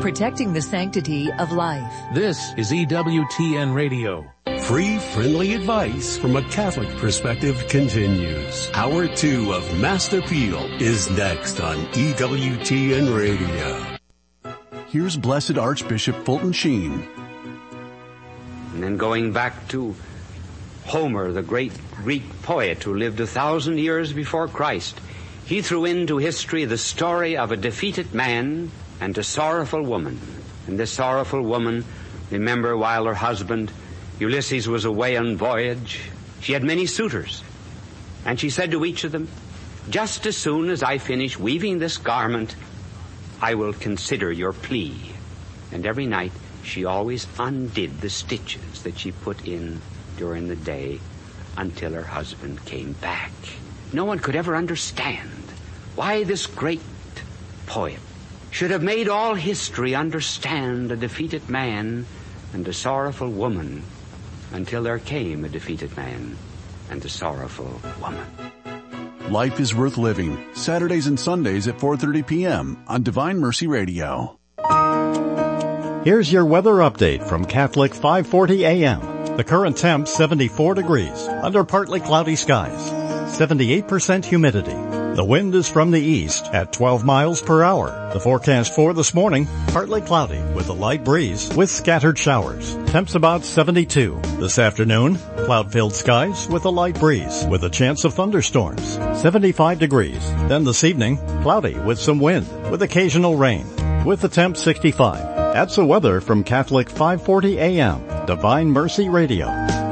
protecting the sanctity of life. This is EWTN Radio. Free, friendly advice from a Catholic perspective continues. Hour 2 of Mass Appeal is next on EWTN Radio. Here's Blessed Archbishop Fulton Sheen. And then going back to Homer, the great Greek poet who lived 1,000 years before Christ, he threw into history the story of a defeated man and a sorrowful woman. And this sorrowful woman, remember, while her husband Ulysses was away on voyage, she had many suitors. And she said to each of them, "Just as soon as I finish weaving this garment, I will consider your plea." And every night she always undid the stitches that she put in during the day until her husband came back. No one could ever understand why this great poet should have made all history understand a defeated man and a sorrowful woman until there came a defeated man and a sorrowful woman. Life is Worth Living, Saturdays and Sundays at 4:30 p.m. on Divine Mercy Radio. Here's your weather update from Catholic 540 AM. The current temp 74 degrees, under partly cloudy skies, 78% humidity. The wind is from the east at 12 miles per hour. The forecast for this morning, partly cloudy with a light breeze with scattered showers. Temps about 72. This afternoon, cloud-filled skies with a light breeze with a chance of thunderstorms. 75 degrees. Then this evening, cloudy with some wind with occasional rain. With the temp 65. That's the weather from Catholic 540 AM, Divine Mercy Radio.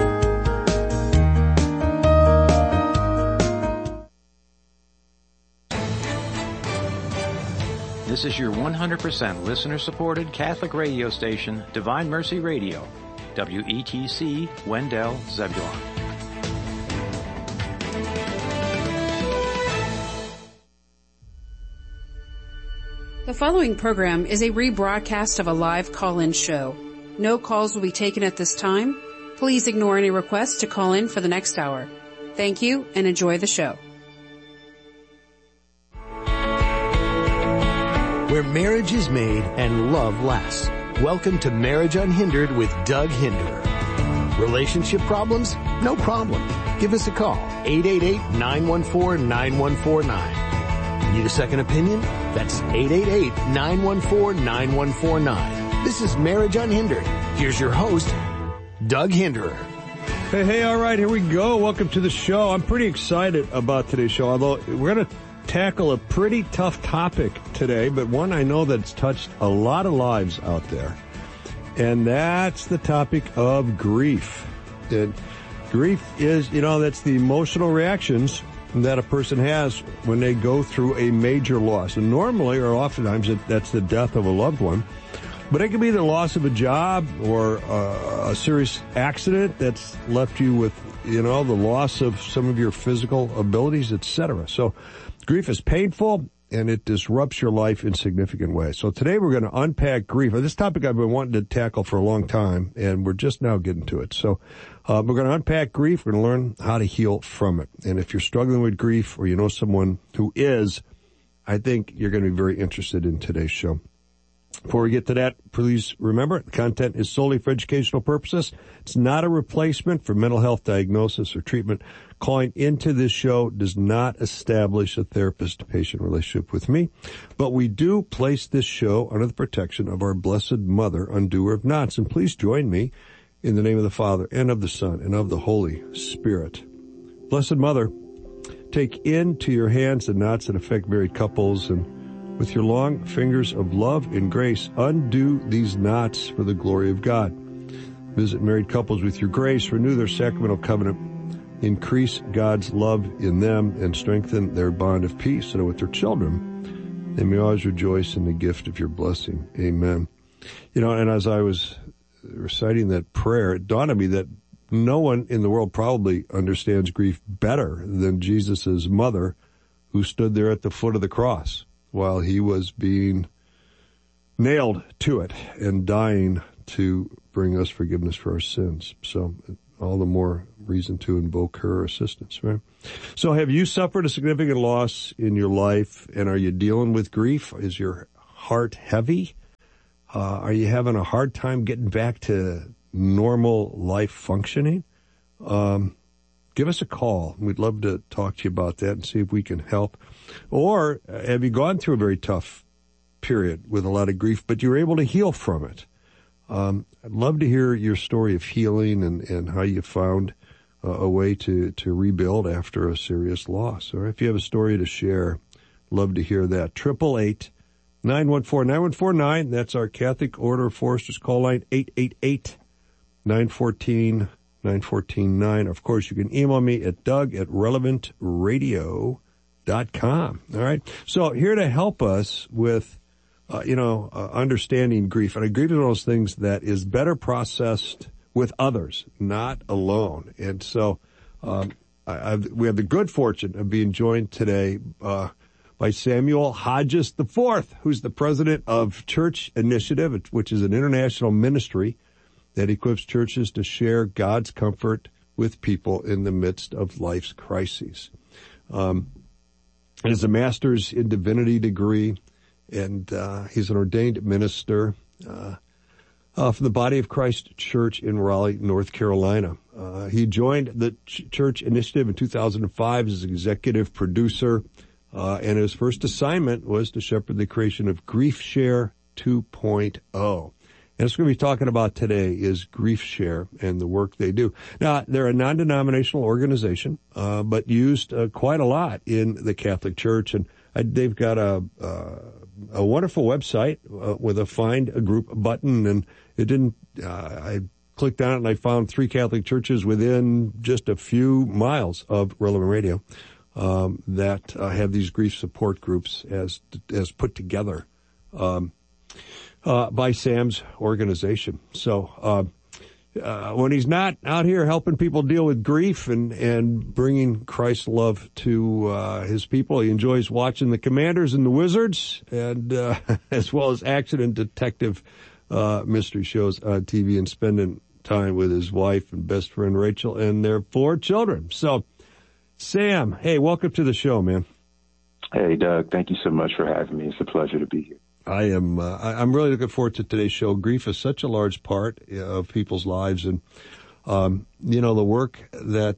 This is your 100% listener-supported Catholic radio station, Divine Mercy Radio, WETC, Wendell, Zebulon. The following program is a rebroadcast of a live call-in show. No calls will be taken at this time. Please ignore any requests to call in for the next hour. Thank you and enjoy the show. Where marriage is made and love lasts. Welcome to Marriage Unhindered with Doug Hinderer. Relationship problems? No problem. Give us a call, 888-914-9149. Need a second opinion? That's 888-914-9149. This is Marriage Unhindered. Here's your host, Doug Hinderer. Hey, all right, here we go. Welcome to the show. I'm pretty excited about today's show, although we're going to tackle a pretty tough topic today, but one I know that's touched a lot of lives out there. And that's the topic of grief. And grief is, that's the emotional reactions that a person has when they go through a major loss. And normally, or oftentimes, that's the death of a loved one. But it can be the loss of a job or a serious accident that's left you with, the loss of some of your physical abilities, etc. So grief is painful, and it disrupts your life in significant ways. So today we're going to unpack grief. This topic I've been wanting to tackle for a long time, and we're just now getting to it. So we're going to unpack grief. We're going to learn how to heal from it. And if you're struggling with grief or you know someone who is, I think you're going to be very interested in today's show. Before we get to that, please remember, the content is solely for educational purposes. It's not a replacement for mental health diagnosis or treatment. Calling into this show does not establish a therapist-patient relationship with me, but we do place this show under the protection of our Blessed Mother, undoer of knots. And please join me in the name of the Father, and of the Son, and of the Holy Spirit. Blessed Mother, take into your hands the knots that affect married couples, and with your long fingers of love and grace, undo these knots for the glory of God. Visit married couples with your grace, renew their sacramental covenant, increase God's love in them, and strengthen their bond of peace, so that with their children, they may always rejoice in the gift of your blessing. Amen. And as I was reciting that prayer, it dawned on me that no one in the world probably understands grief better than Jesus' mother, who stood there at the foot of the cross while he was being nailed to it and dying to bring us forgiveness for our sins. So all the more reason to invoke her assistance, right? So have you suffered a significant loss in your life, and are you dealing with grief? Is your heart heavy? Are you having a hard time getting back to normal life functioning? Give us a call. We'd love to talk to you about that and see if we can help. Or have you gone through a very tough period with a lot of grief, but you were able to heal from it? I'd love to hear your story of healing and how you found a way to rebuild after a serious loss. Or if you have a story to share, love to hear that. 888-914-9149. That's our Catholic Order of Foresters call line, 888-914-9149. Of course, you can email me at doug@relevantradio.com. All right. So here to help us with, understanding grief. And grief is one of those things that is better processed with others, not alone. And so, we have the good fortune of being joined today, by Samuel Hodges IV, who's the president of Church Initiative, which is an international ministry that equips churches to share God's comfort with people in the midst of life's crises. He has a master's in divinity degree, and he's an ordained minister from the Body of Christ Church in Raleigh, North Carolina. He joined the Church Initiative in 2005 as executive producer, and his first assignment was to shepherd the creation of Grief Share 2.0. And what we're going to be talking about today is Grief Share and the work they do. Now, they're a non-denominational organization, but used quite a lot in the Catholic Church. And they've got a wonderful website with a Find a Group button. And I clicked on it and I found 3 Catholic churches within just a few miles of Relevant Radio that have these grief support groups as put together by Sam's organization. So, when he's not out here helping people deal with grief and bringing Christ's love to, his people, he enjoys watching the Commanders and the Wizards and, as well as action and detective, mystery shows on TV and spending time with his wife and best friend Rachel and their 4 children. So, Sam, hey, welcome to the show, man. Hey, Doug. Thank you so much for having me. It's a pleasure to be here. I'm really looking forward to today's show. Grief is such a large part of people's lives, and the work that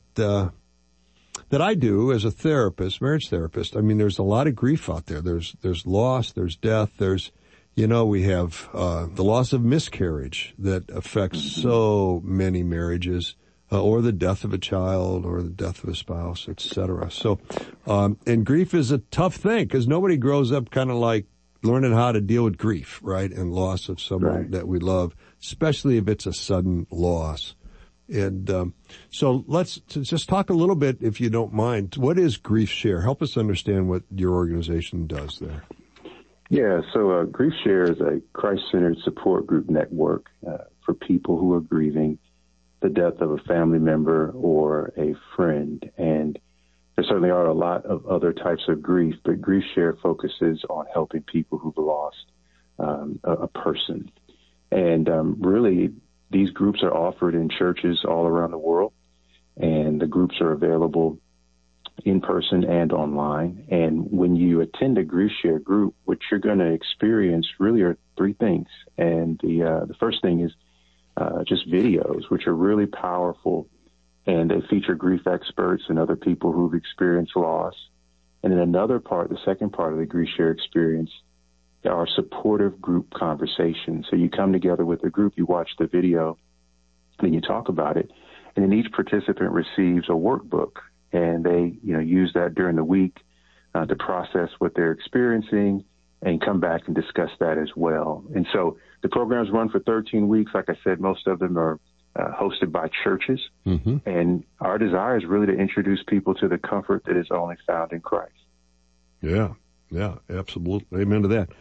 I do as a therapist, marriage therapist. I mean, there's a lot of grief out there. There's loss, there's death, we have the loss of miscarriage that affects so many marriages, or the death of a child, or the death of a spouse, etc. So, and grief is a tough thing because nobody grows up kind of like learning how to deal with grief, right, and loss of someone that we love, especially if it's a sudden loss. And so let's just talk a little bit, if you don't mind. What is Grief Share? Help us understand what your organization does there. Yeah, so Grief Share is a Christ-centered support group network for people who are grieving the death of a family member or a friend. And there certainly are a lot of other types of grief, but Grief Share focuses on helping people who've lost a person. And really, these groups are offered in churches all around the world, and the groups are available in person and online. And when you attend a Grief Share group, what you're going to experience really are 3 things. And the first thing is just videos, which are really powerful. And they feature grief experts and other people who've experienced loss. And then another part, the second part of the Grief Share experience, are supportive group conversations. So you come together with a group, you watch the video, then you talk about it. And then each participant receives a workbook. And they, use that during the week to process what they're experiencing and come back and discuss that as well. And so the programs run for 13 weeks. Like I said, most of them are hosted by churches. Mm-hmm. And our desire is really to introduce people to the comfort that is only found in Christ. Yeah, absolutely. Amen to that.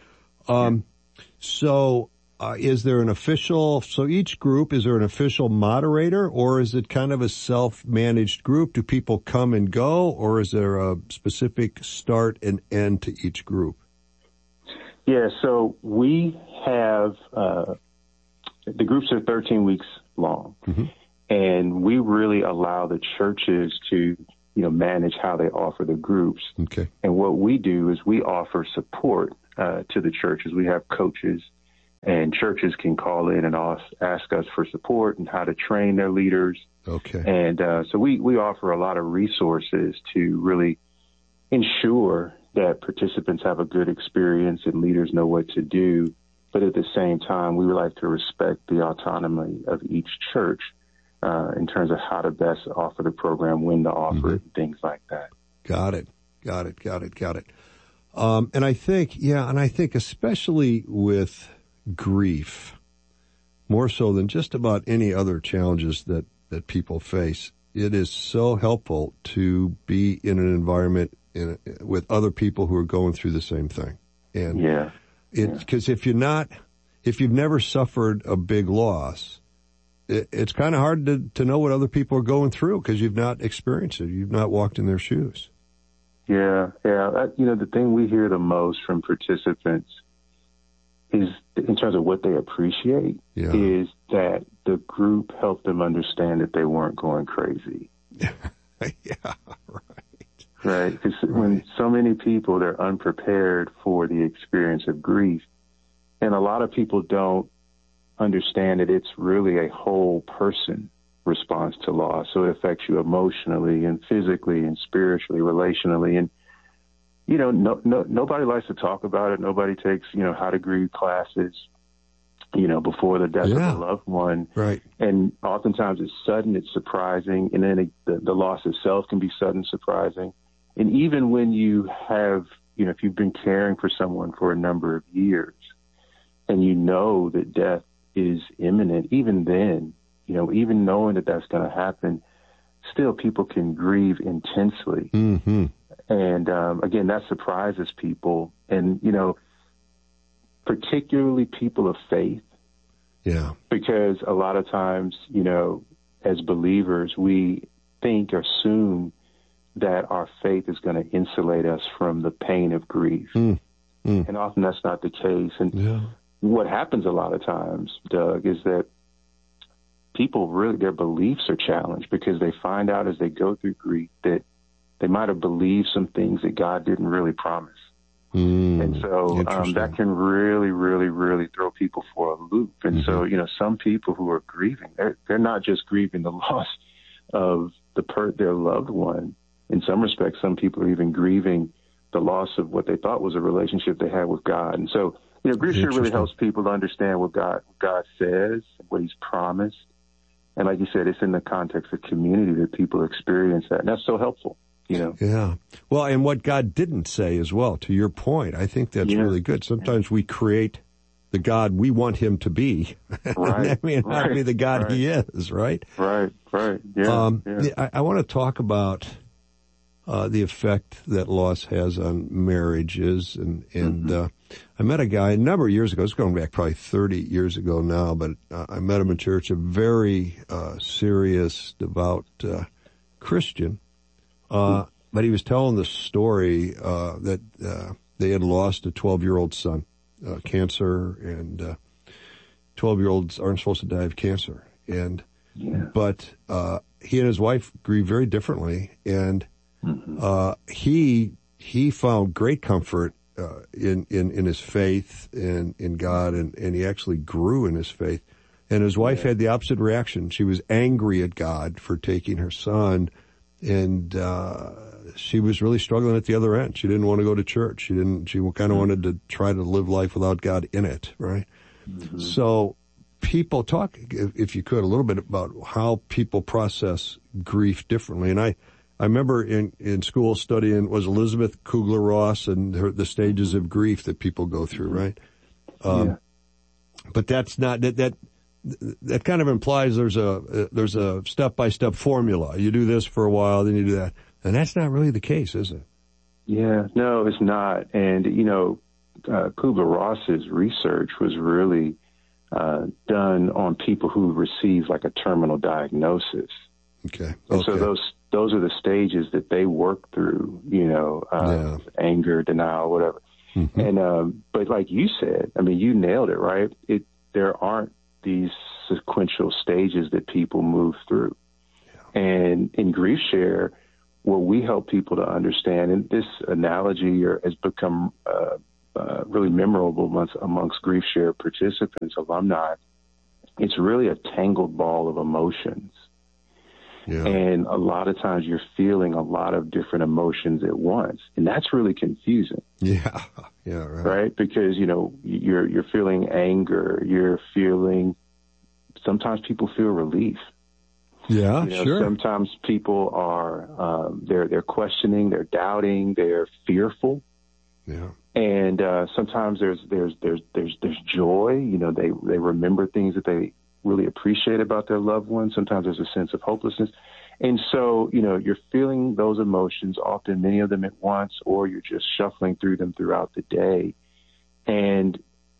So is there an official, is there an official moderator, or is it kind of a self-managed group? Do people come and go, or is there a specific start and end to each group? Yeah, so we have, the groups are 13 weeks long, mm-hmm. and we really allow the churches to, manage how they offer the groups. Okay. And what we do is we offer support to the churches. We have coaches And churches can call in and ask us for support and how to train their leaders. Okay. And so we offer a lot of resources to really ensure that participants have a good experience and leaders know what to do. But at the same time, we would like to respect the autonomy of each church in terms of how to best offer the program, when to offer it, things like that. Got it. And I think especially with grief, more so than just about any other challenges that people face, it is so helpful to be in an environment with other people who are going through the same thing. And because if you've never suffered a big loss, it's kind of hard to know what other people are going through because you've not experienced it. You've not walked in their shoes. Yeah. The thing we hear the most from participants is, in terms of what they appreciate, is that the group helped them understand that they weren't going crazy. Right. Because when so many people, they're unprepared for the experience of grief, and a lot of people don't understand that it's really a whole person response to loss. So it affects you emotionally and physically and spiritually, relationally. And, nobody likes to talk about it. Nobody takes, how to grieve classes, before the death of a loved one. Right. And oftentimes it's sudden, it's surprising. And then the loss itself can be sudden, surprising. And even when you have, if you've been caring for someone for a number of years and you know that death is imminent, even then, even knowing that that's going to happen, still people can grieve intensely. Mm-hmm. And, again, that surprises people. And, particularly people of faith. Yeah. Because a lot of times, as believers, we think or assume that our faith is going to insulate us from the pain of grief. And often that's not the case. And what happens a lot of times, Doug, is that people really, their beliefs are challenged because they find out as they go through grief that they might have believed some things that God didn't really promise. And so that can really, really, really throw people for a loop. And so, some people who are grieving, they're not just grieving the loss of their loved one. In some respects, some people are even grieving the loss of what they thought was a relationship they had with God. And so, grief share really helps people to understand what God says, what He's promised. And like you said, it's in the context of community that people experience that. And that's so helpful. Yeah. Well, and what God didn't say as well, to your point, I think that's really good. Sometimes we create the God we want Him to be. Right. That may not be the God He is, right? Right. Yeah. I want to talk about the effect that loss has on marriages. And I met a guy a number of years ago. It's going back probably 30 years ago now, but I met him in church, a very serious, devout Christian. But he was telling the story that they had lost a 12-year-old son, cancer, and 12-year-olds aren't supposed to die of cancer. But he and his wife grieved very differently, and he found great comfort in his faith and in God, and he actually grew in his faith. And his wife had the opposite reaction. She was angry at God for taking her son. And she was really struggling at the other end. She didn't want to go to church. She kind of wanted to try to live life without God in it, right? So people talk, if you could, a little bit about how people process grief differently. And I remember in school studying, was Elizabeth Kubler-Ross and the stages of grief that people go through, right? But that's not, that kind of implies there's a step-by-step formula. You do this for a while, then you do that. And that's not really the case, is it? Yeah, no, it's not. And, Kubler-Ross's research was really done on people who received like a terminal diagnosis. Okay. And so those are the stages that they work through, anger, denial, whatever. And but like you said, I mean, you nailed it, right? There aren't these sequential stages that people move through. And in Grief Share, what we help people to understand, and this analogy has become really memorable amongst Grief Share participants, alumni. It's really a tangled ball of emotions. Yeah. And a lot of times you're feeling a lot of different emotions at once. And that's really confusing. Yeah. Yeah. Right. Right? Because, you're feeling anger. You're feeling, sometimes people feel relief. Yeah, sure. Sometimes people are, they're questioning, they're doubting, they're fearful. Yeah. And, sometimes there's joy. They remember things that they really appreciate about their loved ones. Sometimes there's a sense of hopelessness. And so, you're feeling those emotions, often many of them at once, or you're just shuffling through them throughout the day. And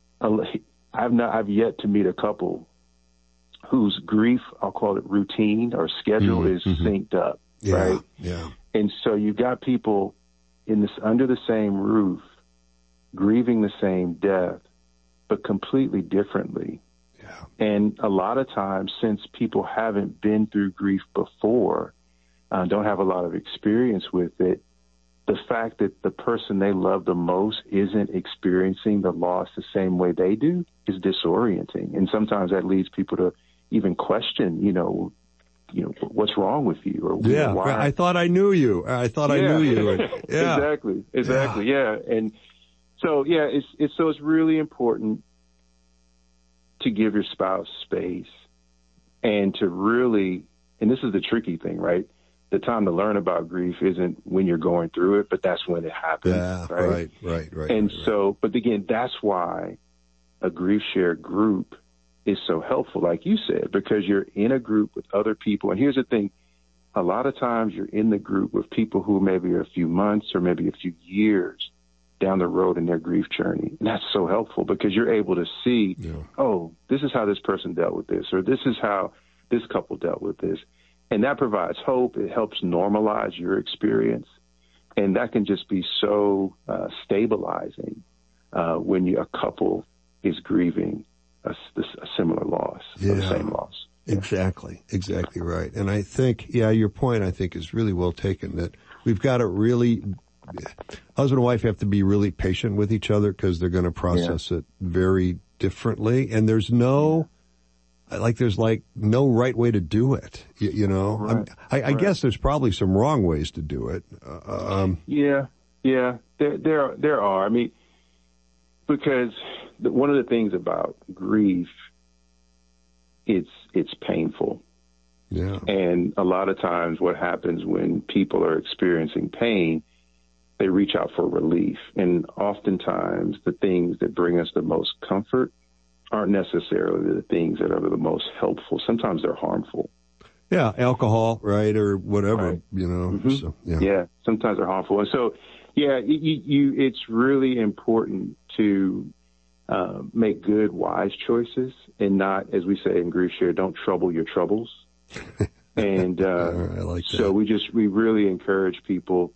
I've yet to meet a couple whose grief, I'll call it routine or schedule, is synced up, right? Yeah. And so you've got people under the same roof, grieving the same death, but completely differently. Yeah. And a lot of times, since people haven't been through grief before, don't have a lot of experience with it, the fact that the person they love the most isn't experiencing the loss the same way they do is disorienting. And sometimes that leads people to even question, what's wrong with you, or why? I thought I knew you. I knew you. Yeah. Exactly. Yeah. And so, it's really important to give your spouse space and to really, and this is the tricky thing, right? The time to learn about grief isn't when you're going through it, but that's when it happens. Yeah, right. And so, but again, that's why a Grief Share group is so helpful, like you said, because you're in a group with other people. And here's the thing, a lot of times you're in the group with people who maybe are a few months or maybe a few years down the road in their grief journey. And that's so helpful because you're able to see, oh, this is how this person dealt with this, or this is how this couple dealt with this. And that provides hope. It helps normalize your experience. And that can just be so stabilizing when a couple is grieving a similar loss, or the same loss. Exactly right. And I think, your point, I think, is really well taken, that we've got to really, husband and wife have to be really patient with each other because they're going to process it very differently. And there's no right way to do it, Right. I guess there's probably some wrong ways to do it. There are. I mean, because one of the things about grief, it's painful. Yeah. And a lot of times what happens when people are experiencing pain, they reach out for relief. And oftentimes the things that bring us the most comfort aren't necessarily the things that are the most helpful. Sometimes they're harmful. Yeah, alcohol, right, or whatever, So, sometimes they're harmful. And so, it's really important to make good, wise choices and not, as we say in Grief Share, don't trouble your troubles. And I like that. So we really encourage people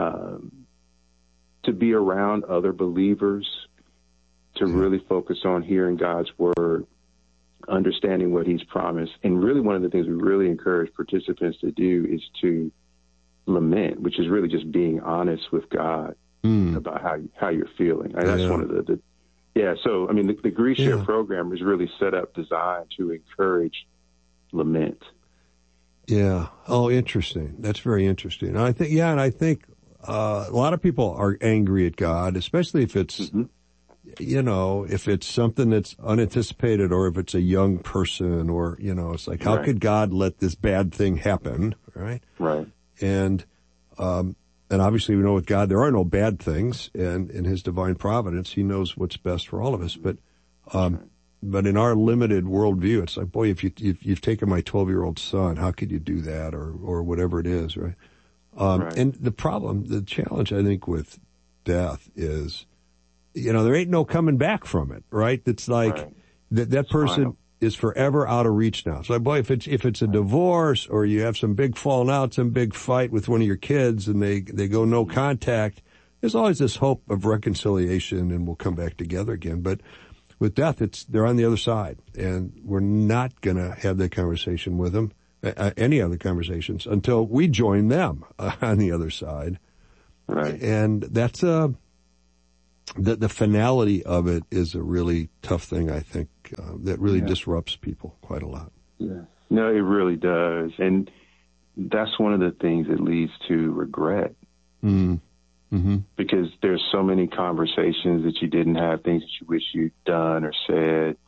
to be around other believers, to really focus on hearing God's word, understanding what he's promised. And really one of the things we really encourage participants to do is to lament, which is really just being honest with God about how you're feeling. And that's one of the so, I mean, the Grief Share program is really set up, designed to encourage lament. Yeah. Oh, interesting. That's very interesting. And I think, a lot of people are angry at God, especially if it's, if it's something that's unanticipated, or if it's a young person, or, it's like, how could God let this bad thing happen? Right. Right. And obviously we know with God, there are no bad things, and in his divine providence, he knows what's best for all of us. But in our limited worldview, it's like, boy, if you've taken my 12-year-old son, how could you do that? Or whatever it is. Right. And the challenge, I think, with death is, there ain't no coming back from it, right? It's like that person is forever out of reach now. So, boy, if it's a divorce, or you have some big falling out, some big fight with one of your kids, and they go no contact, there's always this hope of reconciliation, and we'll come back together again. But with death, they're on the other side, and we're not going to have that conversation with them, any other conversations, until we join them on the other side. Right. And that's the finality of it is a really tough thing, I think, that really disrupts people quite a lot. Yeah. No, it really does. And that's one of the things that leads to regret. Mm-hmm. Because there's so many conversations that you didn't have, things that you wish you'd done or said.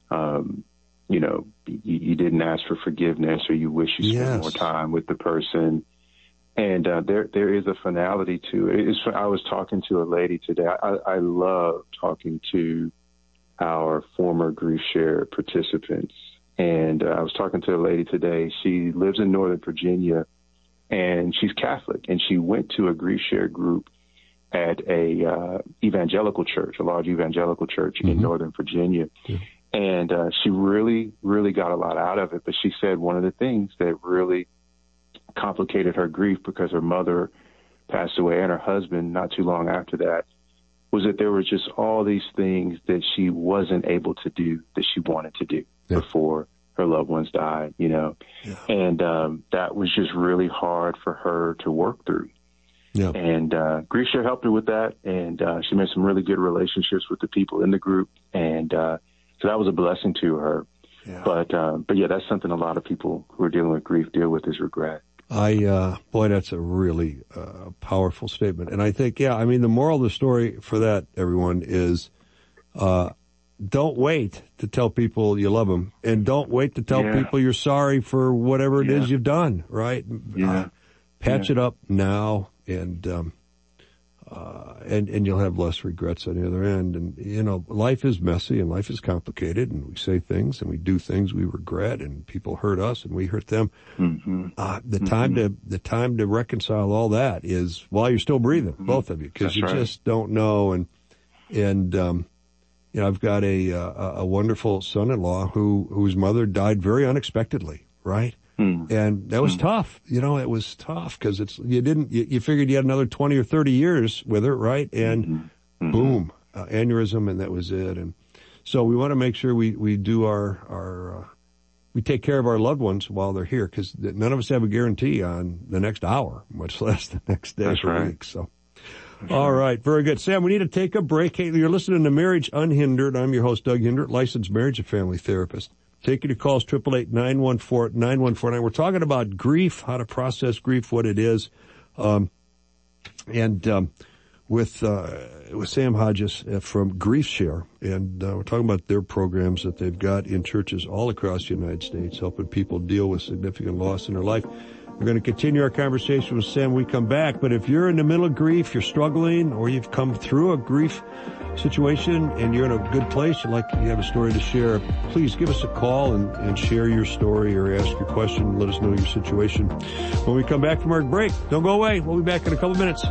You didn't ask for forgiveness, or you wish you spent more time with the person. And there is a finality to it. I was talking to a lady today. I love talking to our former Grief Share participants. And I was talking to a lady today. She lives in Northern Virginia, and she's Catholic. And she went to a Grief Share group at a evangelical church, a large evangelical church in Northern Virginia. Yeah. And she really, really got a lot out of it. But she said one of the things that really complicated her grief, because her mother passed away and her husband not too long after that, was that there were just all these things that she wasn't able to do that she wanted to do before her loved ones died, Yeah. And that was just really hard for her to work through. Yeah. And Grief Share helped her with that, and she made some really good relationships with the people in the group, and so that was a blessing to her. Yeah. But yeah, that's something a lot of people who are dealing with grief deal with, is regret. Boy, that's a really powerful statement. And I think, the moral of the story for that, everyone, is don't wait to tell people you love them, and don't wait to tell people you're sorry for whatever it is you've done, right? Yeah. Patch it up now, and you'll have less regrets on the other end. And, life is messy and life is complicated, and we say things and we do things we regret, and people hurt us and we hurt them. Mm-hmm. The time to reconcile all that is while you're still breathing, both of you, because you just don't know. And I've got a wonderful son-in-law whose mother died very unexpectedly, right? And that was tough. It was tough because you figured you had another 20 or 30 years with her, right? And boom, aneurysm, and that was it. And so we want to make sure we do we take care of our loved ones while they're here, because none of us have a guarantee on the next hour, much less the next day or week. So, all right, very good. Sam, we need to take a break. Hey, you're listening to Marriage Unhindered. I'm your host, Doug Hindert, licensed marriage and family therapist. Take your calls, 888-914-9149. We're talking about grief, how to process grief, what it is. With Sam Hodges from Grief Share. And we're talking about their programs that they've got in churches all across the United States, helping people deal with significant loss in their life. We're going to continue our conversation with Sam when we come back. But if you're in the middle of grief, you're struggling, or you've come through a grief situation and you're in a good place, you have a story to share, please give us a call and share your story or ask your question. Let us know your situation. When we come back from our break, don't go away. We'll be back in a couple minutes.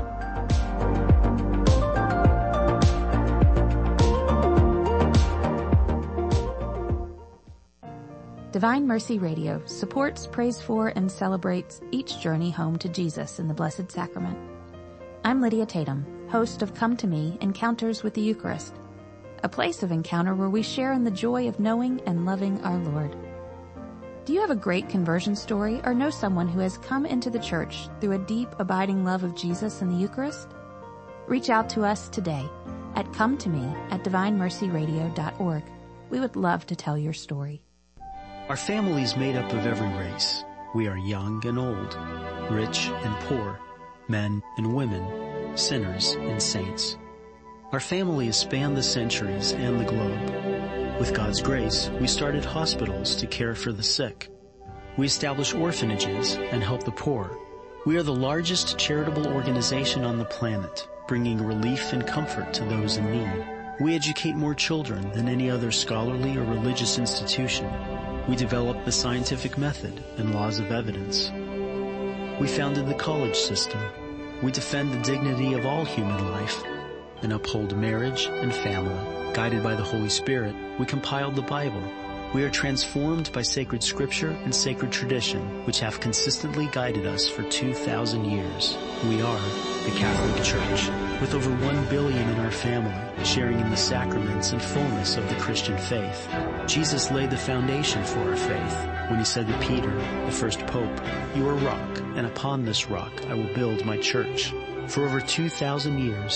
Divine Mercy Radio supports, prays for, and celebrates each journey home to Jesus in the Blessed Sacrament. I'm Lydia Tatum, host of Come to Me, Encounters with the Eucharist, a place of encounter where we share in the joy of knowing and loving our Lord. Do you have a great conversion story or know someone who has come into the church through a deep, abiding love of Jesus in the Eucharist? Reach out to us today at cometome@divinemercyradio.org. We would love to tell your story. Our family is made up of every race. We are young and old, rich and poor, men and women, sinners and saints. Our family has spanned the centuries and the globe. With God's grace, we started hospitals to care for the sick. We establish orphanages and help the poor. We are the largest charitable organization on the planet, bringing relief and comfort to those in need. We educate more children than any other scholarly or religious institution. We developed the scientific method and laws of evidence. We founded the college system. We defend the dignity of all human life and uphold marriage and family. Guided by the Holy Spirit, we compiled the Bible. We are transformed by sacred scripture and sacred tradition, which have consistently guided us for 2,000 years. We are the Catholic Church, with over 1 billion in our family, sharing in the sacraments and fullness of the Christian faith. Jesus laid the foundation for our faith when he said to Peter, the first pope, "You are a rock, and upon this rock I will build my church." For over 2,000 years,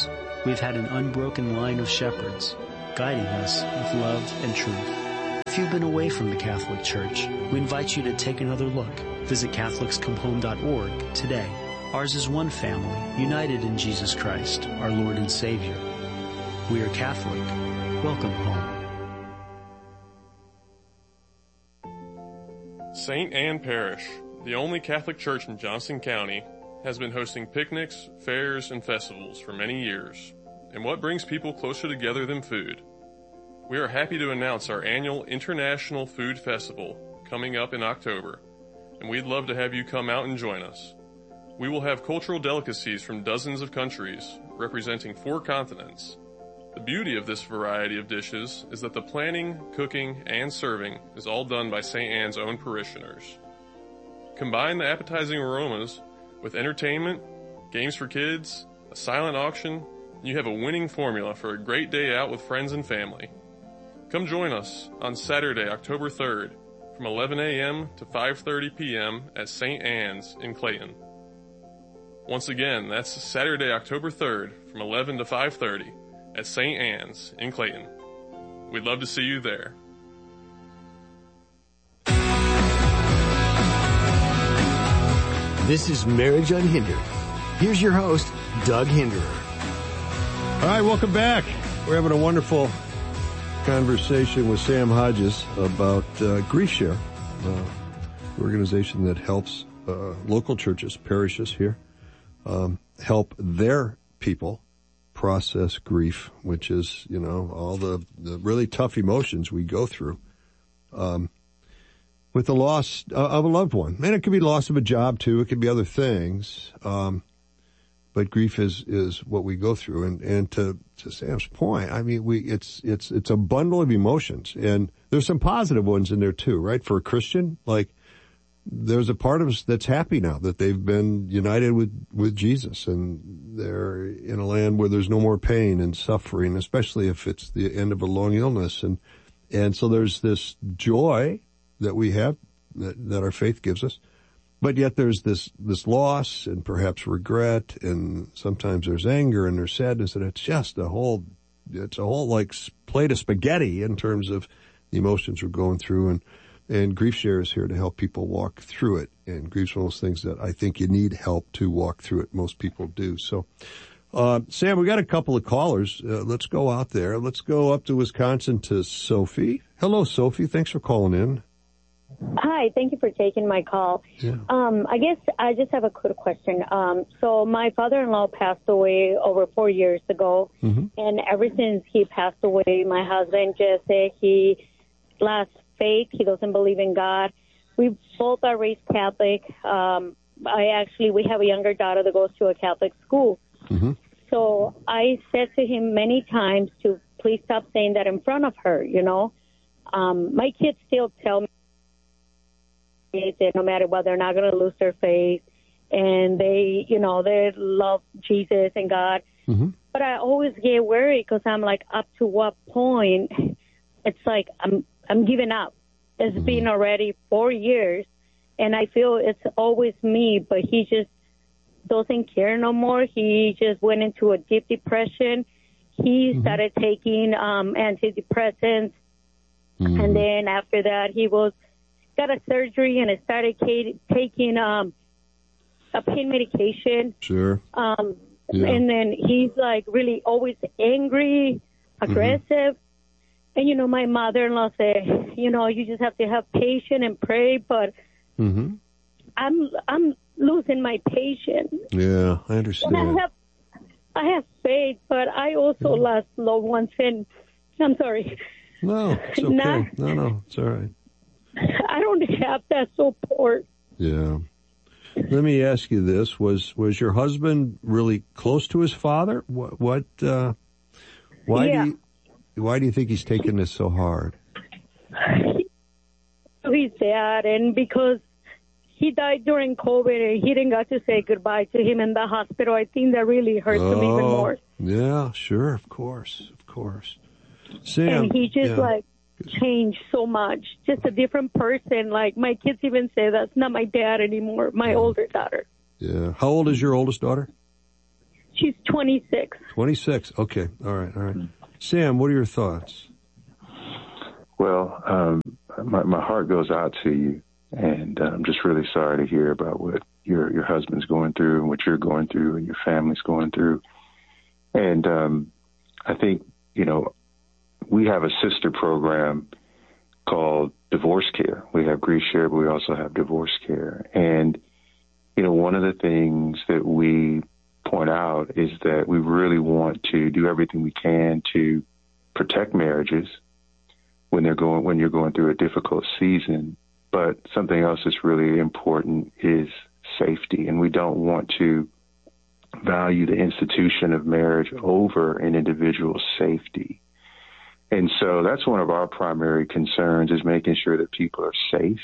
We've had an unbroken line of shepherds, guiding us with love and truth. If you've been away from the Catholic Church, we invite you to take another look. Visit CatholicsComeHome.org today. Ours is one family, united in Jesus Christ, our Lord and Savior. We are Catholic. Welcome home. St. Anne Parish, the only Catholic church in Johnson County, has been hosting picnics, fairs, and festivals for many years. And what brings people closer together than food? We are happy to announce our annual International Food Festival coming up in October, and we'd love to have you come out and join us. We will have cultural delicacies from dozens of countries, representing 4 continents. The beauty of this variety of dishes is that the planning, cooking, and serving is all done by St. Anne's own parishioners. Combine the appetizing aromas with entertainment, games for kids, a silent auction, and you have a winning formula for a great day out with friends and family. Come join us on Saturday, October 3rd, from 11 a.m. to 5:30 p.m. at St. Anne's in Clayton. Once again, that's Saturday, October 3rd, from 11 to 5:30 at St. Anne's in Clayton. We'd love to see you there. This is Marriage Unhindered. Here's your host, Doug Hinderer. All right, welcome back. We're having a wonderful conversation with Sam Hodges about GriefShare, an organization that helps local churches, parishes here, help their people process grief, which is, all the really tough emotions we go through with the loss of a loved one. And it could be loss of a job, too. It could be other things. But grief is what we go through. And to Sam's point, I mean, it's a bundle of emotions. And there's some positive ones in there, too, right? For a Christian, like, there's a part of us that's happy now that they've been united with Jesus, and they're in a land where there's no more pain and suffering, especially if it's the end of a long illness. And so there's this joy that we have that our faith gives us. But yet there's this loss and perhaps regret, and sometimes there's anger and there's sadness, and it's just a whole like plate of spaghetti in terms of the emotions we're going through. And GriefShare is here to help people walk through it. And grief's one of those things that I think you need help to walk through it. Most people do. So, Sam, we got a couple of callers. Let's go out there. Let's go up to Wisconsin to Sophie. Hello, Sophie. Thanks for calling in. Hi, thank you for taking my call. Yeah. I guess I just have a quick question. So my father-in-law passed away over 4 years ago, and ever since he passed away, my husband just said he lost faith. He doesn't believe in God. We both are raised Catholic. We have a younger daughter that goes to a Catholic school. So I said to him many times to please stop saying that in front of her, My kids still tell me that no matter what, they're not going to lose their faith, and they love Jesus and God. But I always get worried because I'm like, up to what point? It's like I'm giving up. It's been already 4 years, and I feel it's always me, but he just doesn't care no more. He just went into a deep depression. He started taking antidepressants, and then after that he got a surgery and started taking a pain medication. Sure. And then he's like really always angry, aggressive. And, my mother-in-law said, you just have to have patience and pray, but I'm losing my patience. Yeah, I understand. And I have faith, but I also lost loved ones, and I'm sorry. No, it's okay. No, it's all right. I don't have that support. Yeah. Let me ask you this. Was your husband really close to his father? Why do you think he's taking this so hard? He's sad, and because he died during COVID and he didn't get to say goodbye to him in the hospital, I think that really hurts him even more. Yeah, sure, of course. Sam, and he just changed so much, just a different person. Like my kids even say that's not my dad anymore, my older daughter. Yeah. How old is your oldest daughter? She's 26. 26. Okay. All right. Sam, what are your thoughts? Well, my heart goes out to you, and I'm just really sorry to hear about what your husband's going through and what you're going through and your family's going through. And I think, we have a sister program called Divorce Care. We have Grief Share, but we also have Divorce Care. And, one of the things that we point out is that we really want to do everything we can to protect marriages when you're going through a difficult season. But something else that's really important is safety. And we don't want to value the institution of marriage over an individual's safety. And so that's one of our primary concerns, is making sure that people are safe.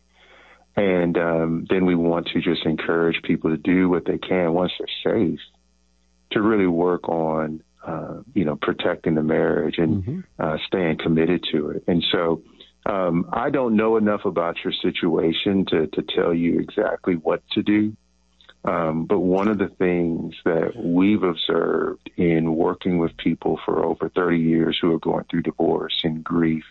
And then we want to just encourage people to do what they can once they're safe to really work on, protecting the marriage and staying committed to it. And so I don't know enough about your situation to tell you exactly what to do. But one of the things that we've observed in working with people for over 30 years who are going through divorce and grief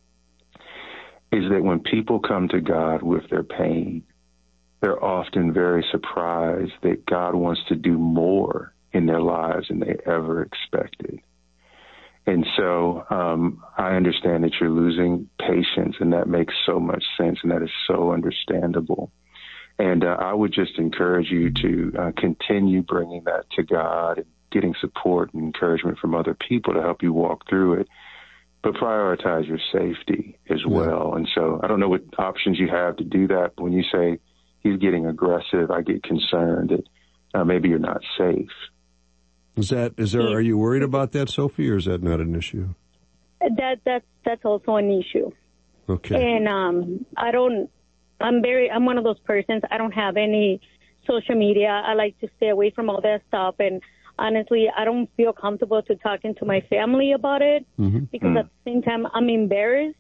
is that when people come to God with their pain, they're often very surprised that God wants to do more in their lives than they ever expected. And so I understand that you're losing patience, and that makes so much sense, and that is so understandable. And I would just encourage you to continue bringing that to God and getting support and encouragement from other people to help you walk through it, but prioritize your safety as well. And so I don't know what options you have to do that, but when you say he's getting aggressive, I get concerned that maybe you're not safe. Are you worried about that, Sophie, or is that not an issue? That's also an issue. Okay. And I'm one of those persons. I don't have any social media. I like to stay away from all that stuff. And honestly, I don't feel comfortable to talking to my family about it because at the same time, I'm embarrassed.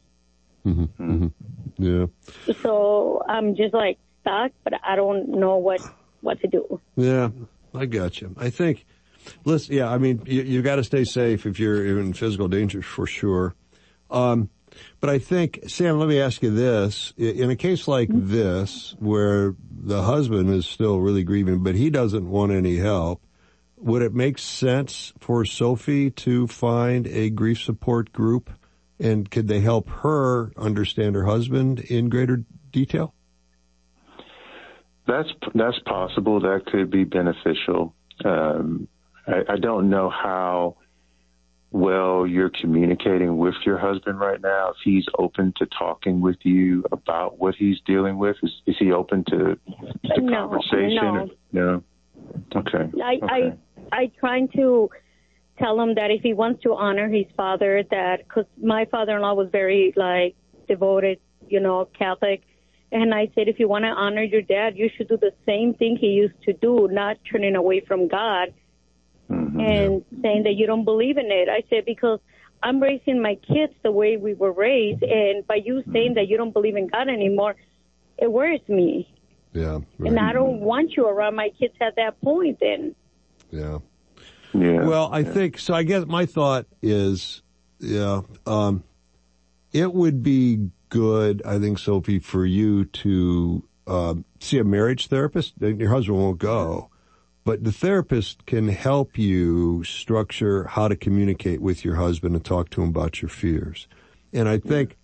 Yeah. So I'm just like stuck, but I don't know what to do. Yeah, I got you. I think, listen, yeah, I mean, you got to stay safe if you're in physical danger for sure. But I think, Sam, let me ask you this. In a case like this, where the husband is still really grieving, but he doesn't want any help, would it make sense for Sophie to find a grief support group? And could they help her understand her husband in greater detail? That's possible. That could be beneficial. I don't know how well you're communicating with your husband right now. If he's open to talking with you about what he's dealing with, is he open to conversation? No. Okay. I trying to tell him that if he wants to honor his father, that because my father-in-law was very devoted, Catholic. And I said, if you want to honor your dad, you should do the same thing he used to do, not turning away from God and saying that you don't believe in it. I said, because I'm raising my kids the way we were raised, and by you saying that you don't believe in God anymore, it worries me. Yeah. Right. And I don't want you around my kids at that point then. Yeah. Well, I think, so I guess my thought is, it would be good, I think, Sophie, for you to see a marriage therapist. Your husband won't go, but the therapist can help you structure how to communicate with your husband and talk to him about your fears. And I think,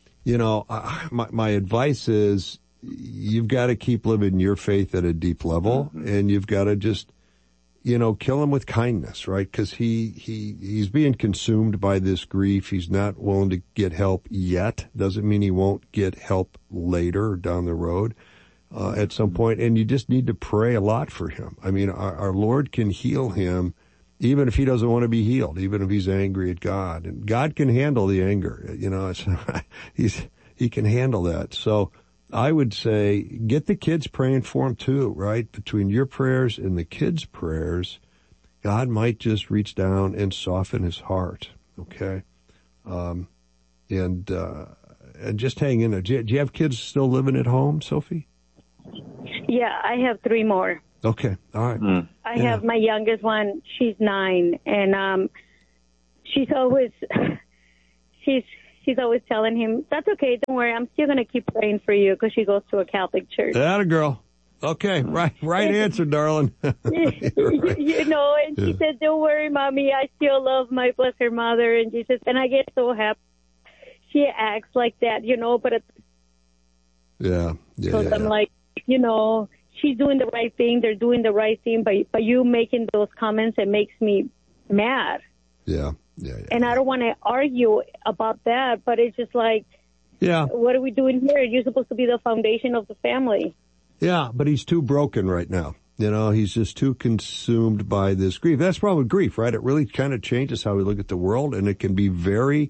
my advice is you've got to keep living your faith at a deep level, and you've got to just, kill him with kindness, right? Because he's being consumed by this grief. He's not willing to get help yet. Doesn't mean he won't get help later down the road at some point. And you just need to pray a lot for him. I mean, our Lord can heal him even if he doesn't want to be healed, even if he's angry at God. And God can handle the anger. He can handle that. So I would say get the kids praying for him too, right? Between your prayers and the kids' prayers, God might just reach down and soften his heart, okay? And just hang in there. Do you have kids still living at home, Sophie? Yeah, I have 3 more. Okay. All right. I have my youngest one. She's 9, and she's always telling him, "That's okay. Don't worry. I'm still going to keep praying for you," because she goes to a Catholic church. Atta girl. Okay. Right answer, darling. Right. You know, and she said, "Don't worry, Mommy. I still love my Blessed Mother." And she says, and I get so happy. She acts like that, you know, but I'm like, you know, she's doing the right thing. They're doing the right thing. But you making those comments, it makes me mad. Yeah. And I don't want to argue about that, but it's just like, what are we doing here? You're supposed to be the foundation of the family. Yeah, but he's too broken right now. You know, he's just too consumed by this grief. That's probably grief, right? It really kind of changes how we look at the world, and it can be very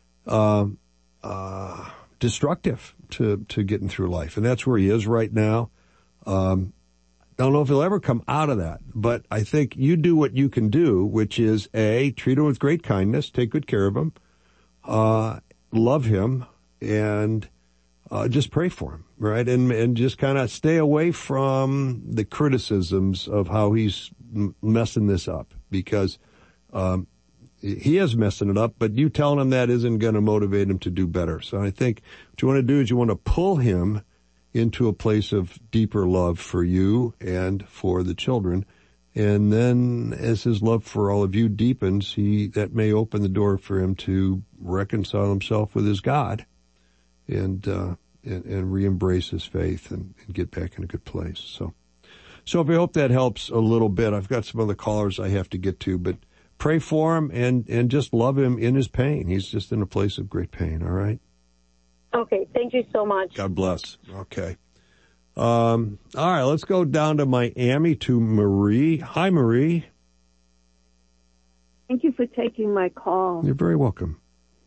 destructive to getting through life. And that's where he is right now. Don't know if he'll ever come out of that, but I think you do what you can do, which is treat him with great kindness, take good care of him, love him, and just pray for him, right? And just kind of stay away from the criticisms of how he's messing this up, because he is messing it up, but you telling him that isn't going to motivate him to do better. So I think what you want to do is you want to pull him into a place of deeper love for you and for the children. And then as his love for all of you deepens, that may open the door for him to reconcile himself with his God and re-embrace his faith and get back in a good place. So if I hope that helps a little bit. I've got some other callers I have to get to, but pray for him and just love him in his pain. He's just in a place of great pain. All right. Okay, thank you so much. God bless. Okay. All right, let's go down to Miami to Marie. Hi, Marie. Thank you for taking my call. You're very welcome.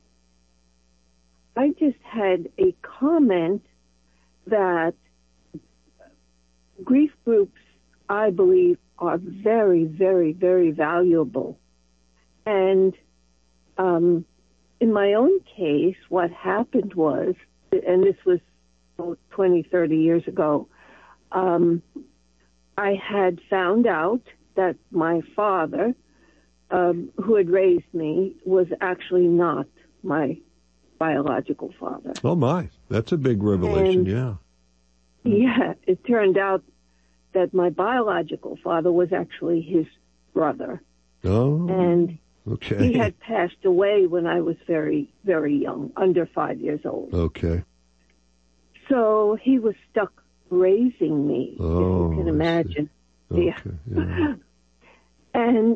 I just had a comment that grief groups, I believe, are very, very, very valuable. And in my own case, what happened was, and this was 20, 30 years ago, I had found out that my father, who had raised me, was actually not my biological father. Oh, my. That's a big revelation, yeah. Yeah, it turned out that my biological father was actually his brother. Oh, and okay. He had passed away when I was very, very young, under 5 years old. Okay. So he was stuck raising me, if you can imagine. Okay, yeah. And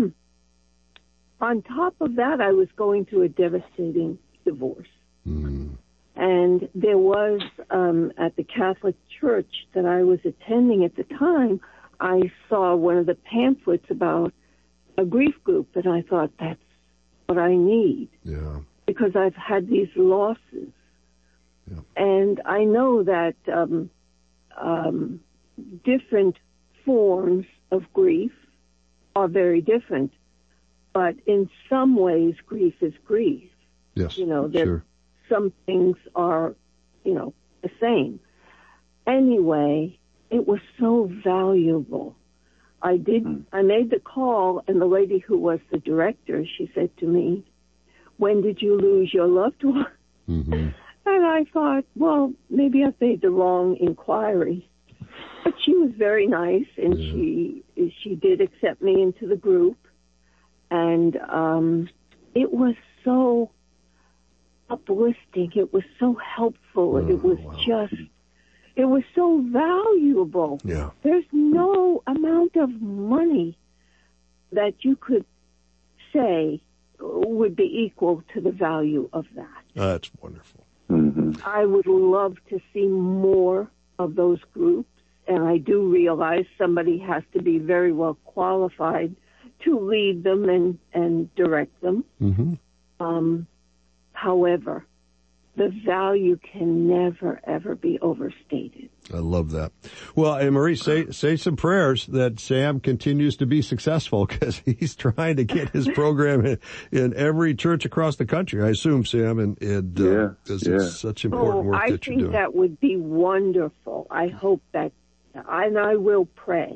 on top of that, I was going through a devastating divorce. And there was, at the Catholic church that I was attending at the time, I saw one of the pamphlets about a grief group, and I thought, that's what I need. Yeah. Because I've had these losses. Yeah. And I know that different forms of grief are very different, but in some ways, grief is grief. Yes, you know, that sure. Some things are, you know, the same. Anyway, it was so valuable. I made the call, and the lady who was the director, she said to me, "When did you lose your loved one?" Mm-hmm. And I thought, well, maybe I've made the wrong inquiry. But she was very nice, and she did accept me into the group. And it was so uplifting. It was so helpful. It was it was so valuable. Yeah. There's no amount of money that you could say would be equal to the value of that. That's wonderful. Mm-hmm. I would love to see more of those groups, and I do realize somebody has to be very well qualified to lead them and direct them. Mm-hmm. However, the value can never, ever be overstated. I love that. Well, and Marie, say some prayers that Sam continues to be successful, because he's trying to get his program in every church across the country, I assume, Sam, and it's such important work that you're doing. I think that would be wonderful. I hope that, and I will pray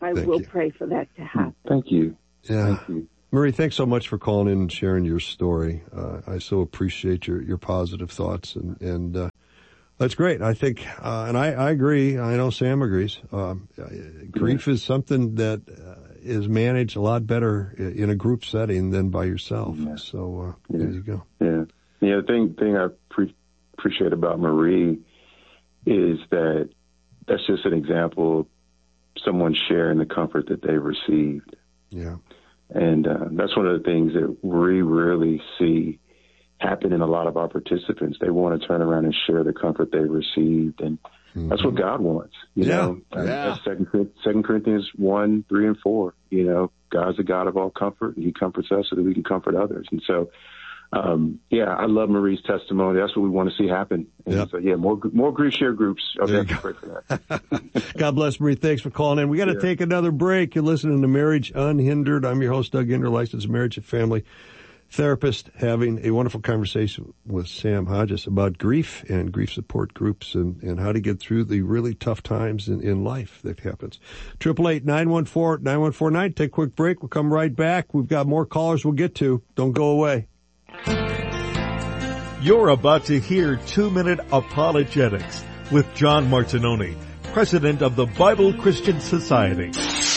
I will pray for that to happen. Thank you. Yeah. Thank you. Marie, thanks so much for calling in and sharing your story. I so appreciate your positive thoughts, and that's great. I think, and I agree. I know Sam agrees. Grief is something that is managed a lot better in a group setting than by yourself. Yeah. So there you go. Yeah. The thing I appreciate about Marie is that that's just an example of someone sharing the comfort that they received. Yeah. And that's one of the things that we really see happen in a lot of our participants. They want to turn around and share the comfort they received, and that's what God wants. You know, that's 2 Corinthians 1, 3, and 4. You know, God's the God of all comfort, and He comforts us so that we can comfort others. And so, I love Marie's testimony. That's what we want to see happen. And so, more grief share groups. Okay, pray for that. God bless, Marie. Thanks for calling in. We got to take another break. You're listening to Marriage Unhindered. I'm your host, Doug Hinder, licensed marriage and family therapist, having a wonderful conversation with Sam Hodges about grief and grief support groups and how to get through the really tough times in life that happens. 888-914-9149. Take a quick break. We'll come right back. We've got more callers we'll get to. Don't go away. You're about to hear 2-Minute Apologetics with John Martinoni, president of the Bible Christian Society.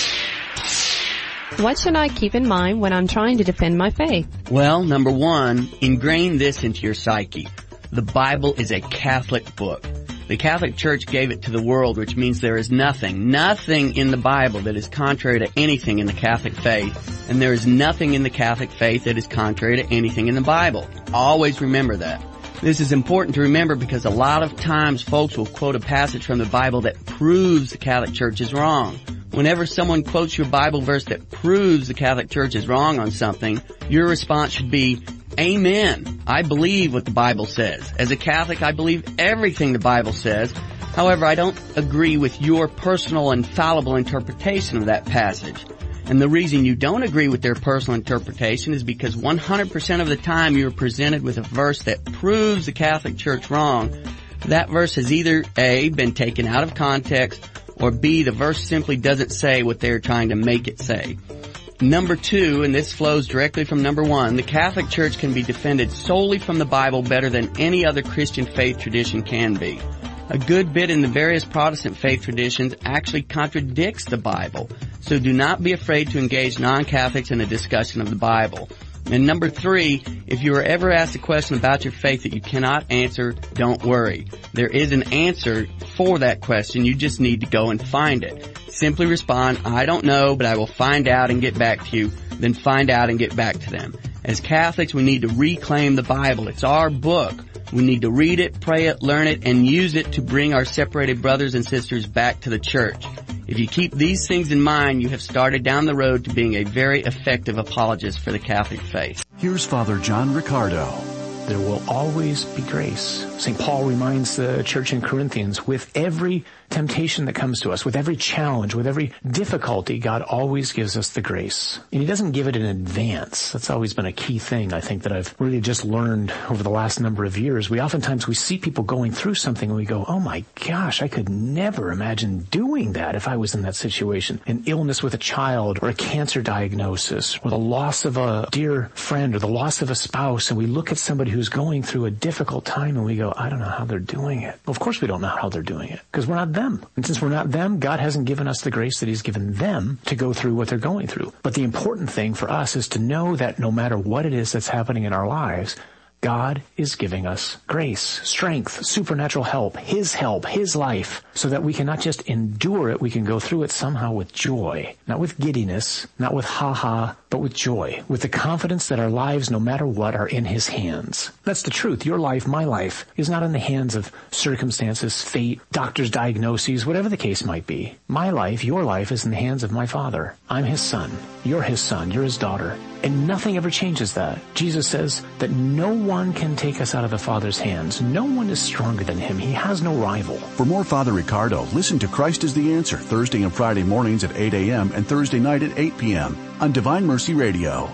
What should I keep in mind when I'm trying to defend my faith? Well, number one, ingrain this into your psyche. The Bible is a Catholic book. The Catholic Church gave it to the world, which means there is nothing in the Bible that is contrary to anything in the Catholic faith, and there is nothing in the Catholic faith that is contrary to anything in the Bible. Always remember that. This is important to remember because a lot of times folks will quote a passage from the Bible that proves the Catholic Church is wrong. Whenever someone quotes your Bible verse that proves the Catholic Church is wrong on something, your response should be, Amen. I believe what the Bible says. As a Catholic, I believe everything the Bible says. However, I don't agree with your personal and fallible interpretation of that passage. And the reason you don't agree with their personal interpretation is because 100% of the time you're presented with a verse that proves the Catholic Church wrong. That verse has either A, been taken out of context, or B, the verse simply doesn't say what they're trying to make it say. Number two, and this flows directly from number one, the Catholic Church can be defended solely from the Bible better than any other Christian faith tradition can be. A good bit in the various Protestant faith traditions actually contradicts the Bible, so do not be afraid to engage non-Catholics in a discussion of the Bible. And number three, if you are ever asked a question about your faith that you cannot answer, don't worry. There is an answer for that question. You just need to go and find it. Simply respond, I don't know, but I will find out and get back to you. Then find out and get back to them. As Catholics, we need to reclaim the Bible. It's our book. We need to read it, pray it, learn it, and use it to bring our separated brothers and sisters back to the church. If you keep these things in mind, you have started down the road to being a very effective apologist for the Catholic faith. Here's Father John Riccardo. There will always be grace. St. Paul reminds the church in Corinthians, with every temptation that comes to us, with every challenge, with every difficulty, God always gives us the grace. And He doesn't give it in advance. That's always been a key thing, I think, that I've really just learned over the last number of years. We see people going through something and we go, oh my gosh, I could never imagine doing that if I was in that situation. An illness with a child, or a cancer diagnosis, or the loss of a dear friend, or the loss of a spouse, and we look at somebody who's going through a difficult time and we go, I don't know how they're doing it. Well, of course we don't know how they're doing it, because we're not them. And since we're not them, God hasn't given us the grace that He's given them to go through what they're going through. But the important thing for us is to know that no matter what it is that's happening in our lives, God is giving us grace, strength, supernatural help, His life, so that we can not just endure it, we can go through it somehow with joy, not with giddiness, not with ha-ha, but with joy, with the confidence that our lives, no matter what, are in His hands. That's the truth. Your life, my life, is not in the hands of circumstances, fate, doctors' diagnoses, whatever the case might be. My life, your life, is in the hands of my Father. I'm His son. You're His son. You're His daughter. And nothing ever changes that. Jesus says that no one can take us out of the Father's hands. No one is stronger than Him. He has no rival. For more Father Riccardo, listen to Christ is the Answer Thursday and Friday mornings at 8 a.m. and Thursday night at 8 p.m. on Divine Mercy Radio.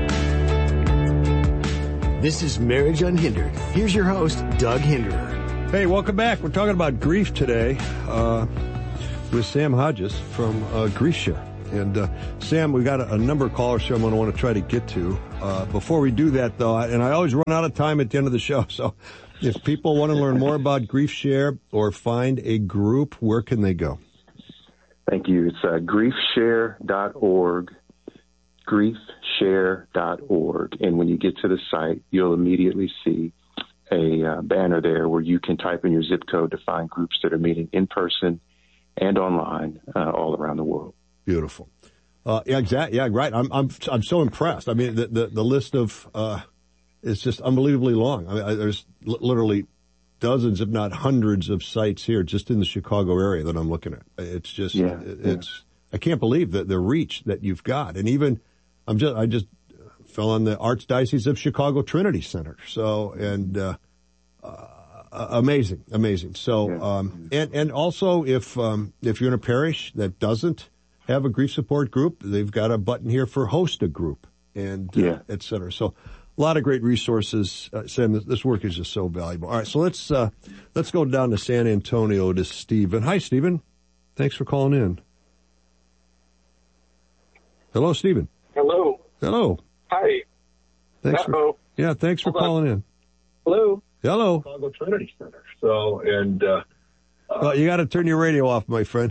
This is Marriage Unhindered. Here's your host, Doug Hinderer. Hey, welcome back. We're talking about grief today with Sam Hodges from GriefShare. And Sam, we got a number of callers here I'm going to want to try to get to. Before we do that, though, and I always run out of time at the end of the show, so if people want to learn more about GriefShare or find a group, where can they go? Thank you. It's griefshare.org, griefshare.org. And when you get to the site, you'll immediately see a banner there where you can type in your zip code to find groups that are meeting in person and online all around the world. Beautiful. Yeah, exactly. Yeah, right. I'm so impressed. I mean, the list of is just unbelievably long. I mean, there's literally dozens, if not hundreds, of sites here just in the Chicago area that I'm looking at. It's just, I can't believe the reach that you've got. And even I just fell on the Archdiocese of Chicago Trinity Center. So, and amazing. So, and also if you're in a parish that doesn't have a grief support group, they've got a button here for host a group and et cetera. So a lot of great resources. Sam, this work is just so valuable. All right, so let's go down to San Antonio to Stephen. Hi, Stephen. Thanks for calling in. Hello, Stephen. Hello. Hi. Thanks for calling in. Hello. Chicago Trinity Center. So, and well, you got to turn your radio off, my friend.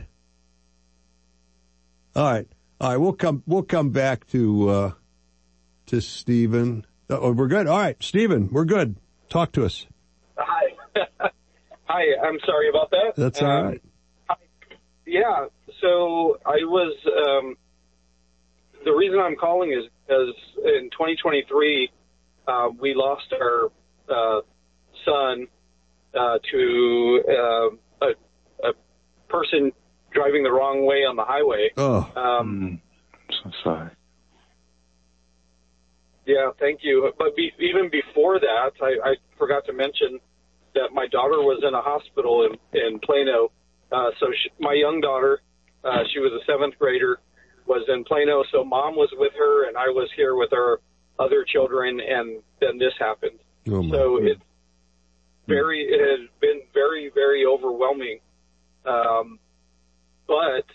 All right. We'll come back to Stephen. Oh, we're good. All right, Stephen, we're good. Talk to us. Hi. Hi. I'm sorry about that. That's all right. Yeah. So I was. The reason I'm calling is because in 2023 we lost our son to a person driving the wrong way on the highway. So sorry. Yeah, thank you. But even before that, I forgot to mention that my daughter was in a hospital in Plano. So my young daughter, she was a 7th grader, was in Plano. So mom was with her, and I was here with our other children, and then this happened. So it has been very, very overwhelming. But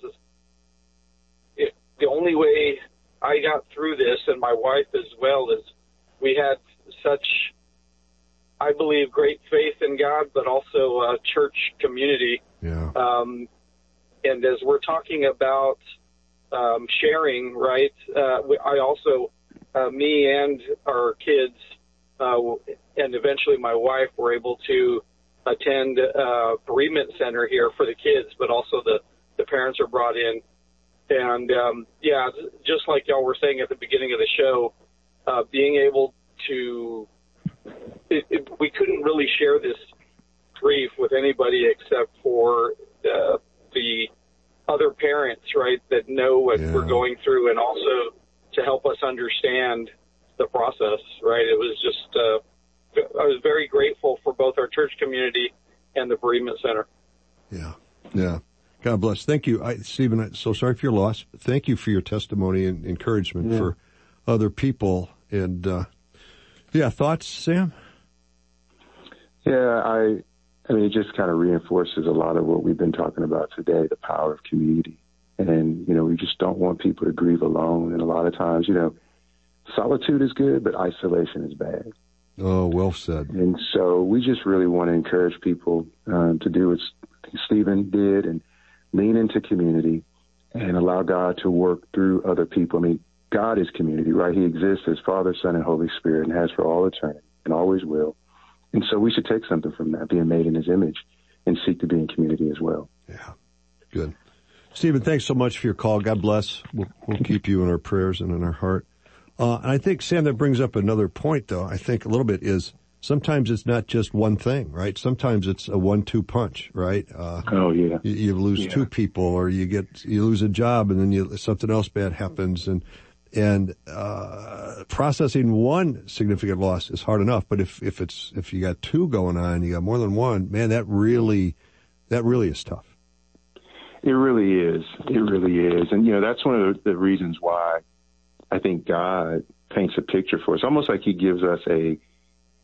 the only way I got through this, and my wife as well, is we had such, I believe, great faith in God, but also a church community. Yeah. And as we're talking about sharing, right, I also, me and our kids, and eventually my wife, were able to attend a bereavement center here for the kids, but also the parents are brought in. And, just like y'all were saying at the beginning of the show, being able to, we couldn't really share this grief with anybody except for the other parents, right, that know what we're going through, and also to help us understand the process, right? It was just, I was very grateful for both our church community and the bereavement center. Yeah. God bless. Thank you, Stephen. I'm so sorry for your loss. Thank you for your testimony and encouragement for other people. And thoughts, Sam? Yeah, I mean, it just kind of reinforces a lot of what we've been talking about today, the power of community. And, we just don't want people to grieve alone. And a lot of times, solitude is good, but isolation is bad. Oh, well said. And so we just really want to encourage people to do what Stephen did and lean into community and allow God to work through other people. I mean, God is community, right? He exists as Father, Son, and Holy Spirit, and has for all eternity and always will. And so we should take something from that, being made in his image, and seek to be in community as well. Yeah, good. Stephen, thanks so much for your call. God bless. We'll keep you in our prayers and in our heart. And I think, Sam, that brings up another point, though, I think a little bit is sometimes it's not just one thing, right? Sometimes it's a 1-2 punch, right? You lose two people, or you lose a job, and then something else bad happens, and processing one significant loss is hard enough. But if you got two going on, you got more than one, man, that really is tough. It really is. It really is. And, that's one of the reasons why I think God paints a picture for us, almost like he gives us a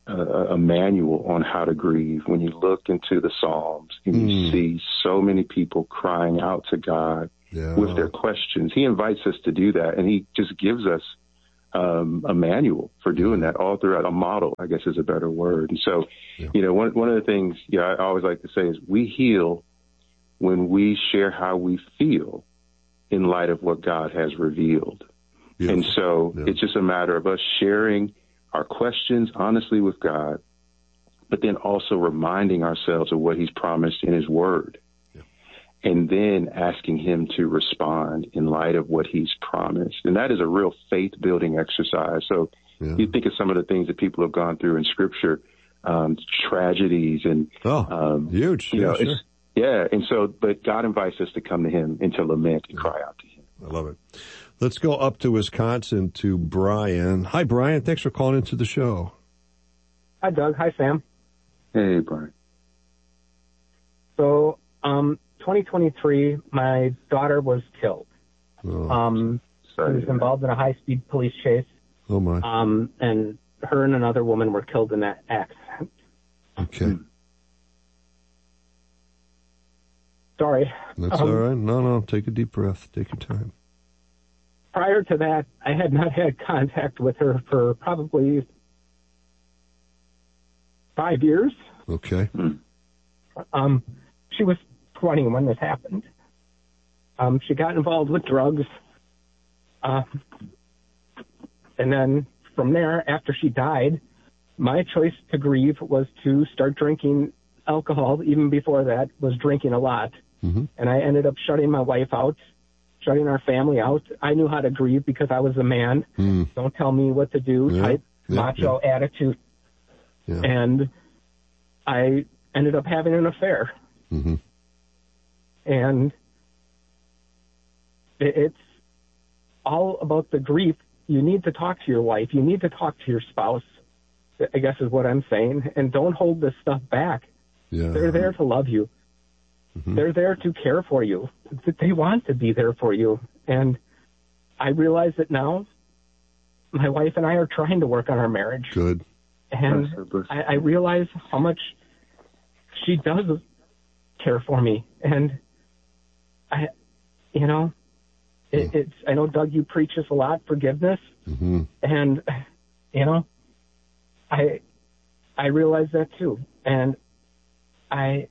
a manual on how to grieve. When you look into the Psalms and you see so many people crying out to God with their questions, he invites us to do that, and he just gives us a manual for doing that all throughout, a model, I guess is a better word. And so, one of the things, I always like to say is we heal when we share how we feel in light of what God has revealed. Beautiful. And so it's just a matter of us sharing our questions honestly with God, but then also reminding ourselves of what he's promised in his word. And then asking him to respond in light of what he's promised. And that is a real faith-building exercise. So you think of some of the things that people have gone through in Scripture, tragedies and huge. And so, but God invites us to come to him and to lament and cry out to him. I love it. Let's go up to Wisconsin to Brian. Hi, Brian. Thanks for calling into the show. Hi, Doug. Hi, Sam. Hey, Brian. So, 2023, my daughter was killed. She was involved in a high-speed police chase. Oh, my. And her and another woman were killed in that accident. Okay. Sorry. That's all right. No. Take a deep breath. Take your time. Prior to that, I had not had contact with her for probably 5 years. Okay. She was 20 when this happened. She got involved with drugs. And then from there, after she died, my choice to grieve was to start drinking alcohol. Even before that, was drinking a lot. Mm-hmm. And I ended up shutting my wife out, shutting our family out. I knew how to grieve because I was a man. Don't tell me what to do type macho attitude. Yeah. And I ended up having an affair. Mm-hmm. And it's all about the grief. You need to talk to your wife. You need to talk to your spouse, I guess is what I'm saying. And don't hold this stuff back. Yeah. They're there to love you. Mm-hmm. They're there to care for you. They want to be there for you. And I realize that now my wife and I are trying to work on our marriage. Good. And I realize how much she does care for me. And it's, I know, Doug, you preach this a lot, forgiveness. Mm-hmm. And, I realize that too. And I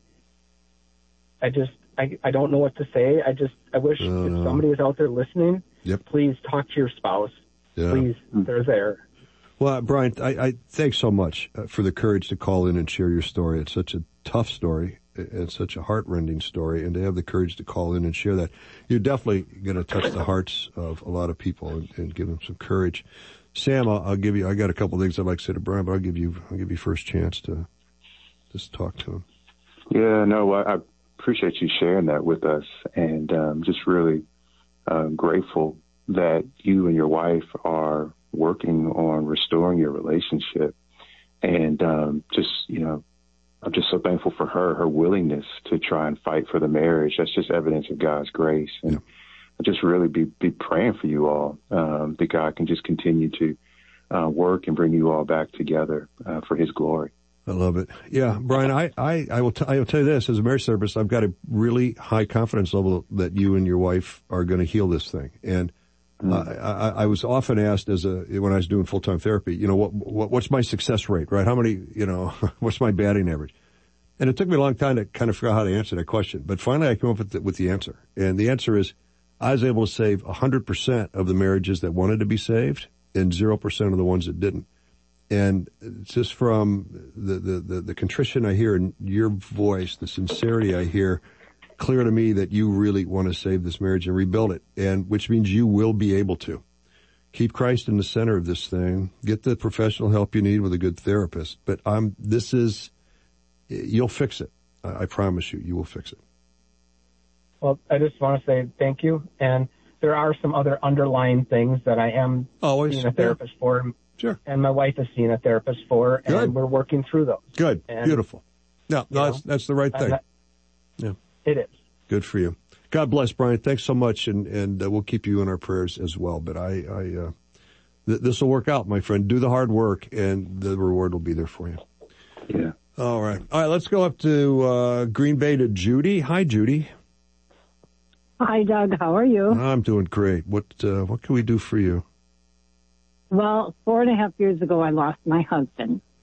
don't know what to say. I wish if somebody is out there listening, please talk to your spouse. Yeah. Please, they're there. Well, Brian, I thanks so much for the courage to call in and share your story. It's such a tough story. It's such a heart-rending story, and to have the courage to call in and share that, you're definitely going to touch the hearts of a lot of people and give them some courage. Sam, I'll give you. I got a couple of things I'd like to say to Brian, but I'll give you first chance to just talk to him. Yeah, no, I appreciate you sharing that with us, and just really grateful that you and your wife are working on restoring your relationship, and I'm just so thankful for her willingness to try and fight for the marriage. That's just evidence of God's grace. And I just really be praying for you all, that God can just continue to work and bring you all back together for his glory. I love it. Yeah, Brian, I will tell you this, as a marriage therapist, I've got a really high confidence level that you and your wife are going to heal this thing. And I was often asked when I was doing full-time therapy, what's my success rate, right? How many, what's my batting average? And it took me a long time to kind of figure out how to answer that question. But finally I came up with the answer. And the answer is I was able to save 100% of the marriages that wanted to be saved and 0% of the ones that didn't. And just from the contrition I hear in your voice, the sincerity I hear, clear to me that you really want to save this marriage and rebuild it, and which means you will be able to. Keep Christ in the center of this thing. Get the professional help you need with a good therapist. But you'll fix it. I promise you, you will fix it. Well, I just want to say thank you. And there are some other underlying things that I am seeing a therapist for. Sure. And my wife is seeing a therapist for, and we're working through those. Good. And, beautiful. No, that's the right thing. Yeah. It is. Good for you. God bless, Brian. Thanks so much, and we'll keep you in our prayers as well. But This will work out, my friend. Do the hard work, and the reward will be there for you. Yeah. All right. Let's go up to Green Bay to Judy. Hi, Judy. Hi, Doug. How are you? I'm doing great. What can we do for you? Well, 4.5 years ago, I lost my husband.